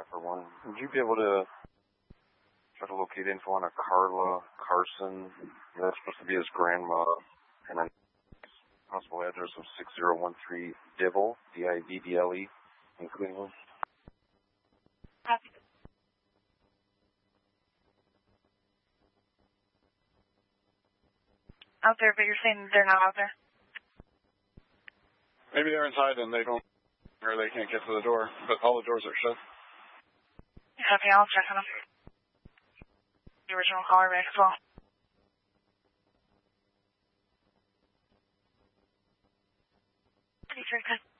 541. Would you be able to try to locate info on a Carla Carson? That's supposed to be his grandma, and a possible address of 6013 Dibble, D-I-V-D-L-E, in Cleveland. Out there, but you're saying they're not out there? Maybe they're inside and they don't, or they can't get to the door, but all the doors are shut. Copy, I'll check on them. The original caller back as well. Pretty sure,